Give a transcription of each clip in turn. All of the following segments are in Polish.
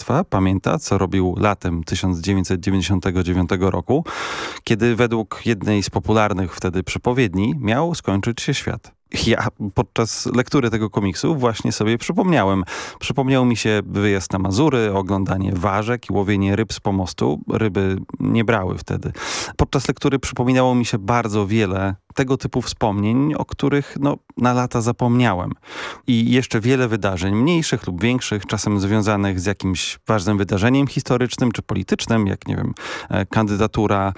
państwa pamięta, co robił latem 1999 roku, kiedy według jednej z popularnych wtedy przepowiedni miał skończyć się świat. Ja podczas lektury tego komiksu właśnie sobie przypomniałem. Przypomniał mi się wyjazd na Mazury, oglądanie ważek i łowienie ryb z pomostu. Ryby nie brały wtedy. Podczas lektury przypominało mi się bardzo wiele tego typu wspomnień, o których na lata zapomniałem. I jeszcze wiele wydarzeń, mniejszych lub większych, czasem związanych z jakimś ważnym wydarzeniem historycznym czy politycznym, jak nie wiem, kandydatura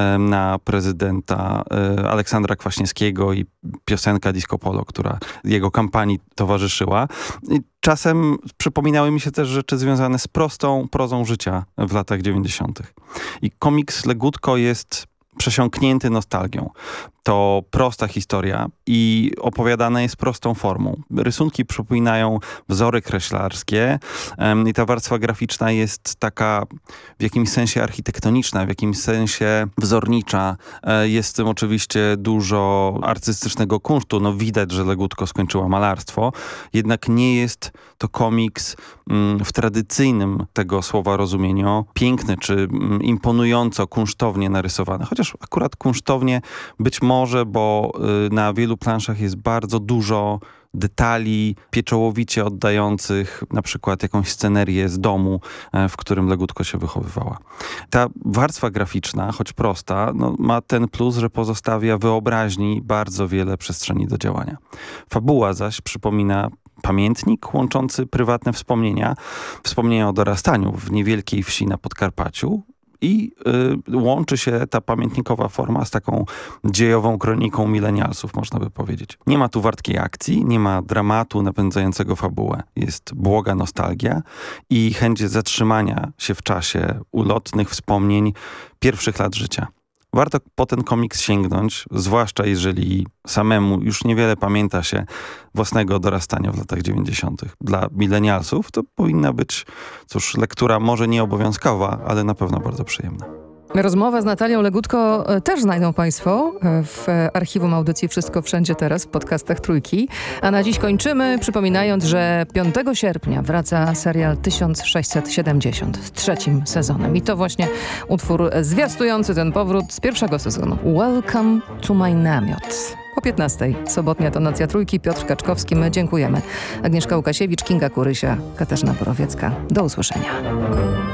na prezydenta Aleksandra Kwaśniewskiego i piosenka Disco Polo, która jego kampanii towarzyszyła. I czasem przypominały mi się też rzeczy związane z prostą prozą życia w latach 90. I komiks Legutko jest przesiąknięty nostalgią. To prosta historia i opowiadana jest prostą formą. Rysunki przypominają wzory kreślarskie i ta warstwa graficzna jest taka w jakimś sensie architektoniczna, w jakimś sensie wzornicza. Jest w tym oczywiście dużo artystycznego kunsztu. Widać, że Legutko skończyła malarstwo. Jednak nie jest to komiks w tradycyjnym tego słowa rozumieniu piękny czy imponująco, kunsztownie narysowany. Chociaż akurat kunsztownie być może, bo na wielu planszach jest bardzo dużo detali pieczołowicie oddających na przykład jakąś scenerię z domu, w którym Legutko się wychowywała. Ta warstwa graficzna, choć prosta, ma ten plus, że pozostawia wyobraźni bardzo wiele przestrzeni do działania. Fabuła zaś przypomina pamiętnik łączący prywatne wspomnienia o dorastaniu w niewielkiej wsi na Podkarpaciu, i łączy się ta pamiętnikowa forma z taką dziejową kroniką milenialsów, można by powiedzieć. Nie ma tu wartkiej akcji, nie ma dramatu napędzającego fabułę. Jest błoga nostalgia i chęć zatrzymania się w czasie ulotnych wspomnień pierwszych lat życia. Warto po ten komiks sięgnąć, zwłaszcza jeżeli samemu już niewiele pamięta się własnego dorastania w latach 90. Dla milenialsów to powinna być, lektura może nie obowiązkowa, ale na pewno bardzo przyjemna. Rozmowę z Natalią Legutko też znajdą Państwo w archiwum audycji Wszystko Wszędzie Teraz w podcastach Trójki. A na dziś kończymy, przypominając, że 5 sierpnia wraca serial 1670 z 3. sezonem. I to właśnie utwór zwiastujący ten powrót z 1. sezonu. Welcome to my namiot. Po 15. Sobotnia tonacja Trójki. Piotr Kaczkowski. My dziękujemy. Agnieszka Łukasiewicz, Kinga Kurysia, Katarzyna Borowiecka. Do usłyszenia.